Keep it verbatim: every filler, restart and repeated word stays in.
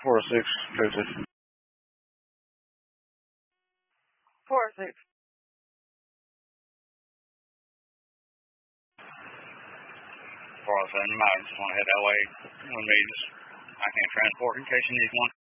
four oh six, fifty. four oh six. four oh seven, I just want to head that way when we just, I can't transport in case you need one.